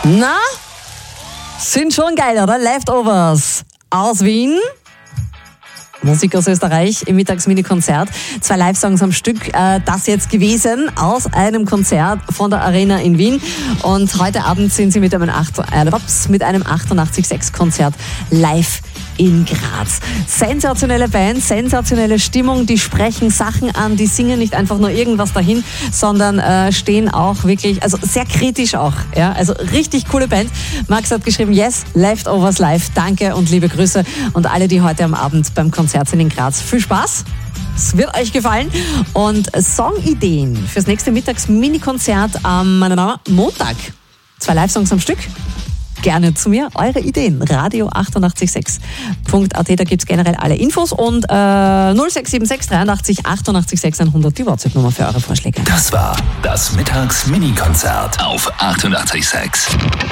Na? Sind schon geil, oder? Leftovers aus Wien. Musik aus Österreich im Mittags-Mini-Konzert. 2 Live-Songs am Stück. Das jetzt gewesen aus einem Konzert von der Arena in Wien. Und heute Abend sind sie mit einem 88.6-Konzert live in Graz. Sensationelle Band, sensationelle Stimmung. Die sprechen Sachen an, die singen nicht einfach nur irgendwas dahin, sondern stehen auch wirklich, also sehr kritisch auch. Ja? Also richtig coole Band. Max hat geschrieben, yes, Leftovers live. Danke und liebe Grüße. Und alle, die heute am Abend beim Konzert sind in Graz, viel Spaß. Es wird euch gefallen. Und Songideen fürs nächste Mittags-Mini-Konzert am Montag. 2 Live-Songs am Stück. Gerne zu mir, eure Ideen. radio886.at, da gibt es generell alle Infos. Und 0676 83 88 600 die WhatsApp-Nummer für eure Vorschläge. Das war das Mittags-Mini-Konzert auf 88.6.